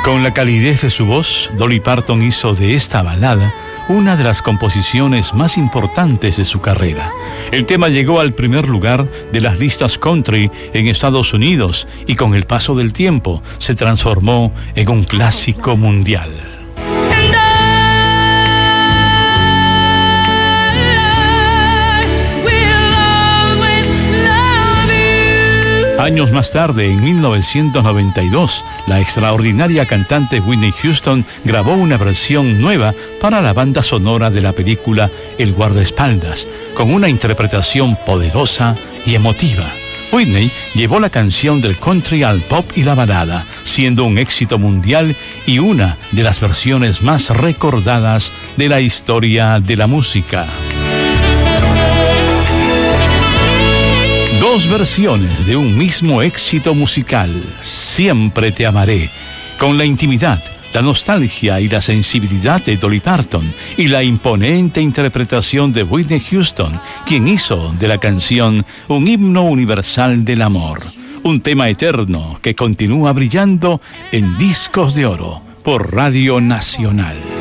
Con la calidez de su voz, Dolly Parton hizo de esta balada una de las composiciones más importantes de su carrera. El tema llegó al primer lugar de las listas country en Estados Unidos y con el paso del tiempo se transformó en un clásico mundial. Años más tarde, en 1992, la extraordinaria cantante Whitney Houston grabó una versión nueva para la banda sonora de la película El guardaespaldas, con una interpretación poderosa y emotiva. Whitney llevó la canción del country al pop y la balada, siendo un éxito mundial y una de las versiones más recordadas de la historia de la música. Dos versiones de un mismo éxito musical, Siempre te amaré, con la intimidad, la nostalgia y la sensibilidad de Dolly Parton y la imponente interpretación de Whitney Houston, quien hizo de la canción un himno universal del amor, un tema eterno que continúa brillando en discos de oro por Radio Nacional.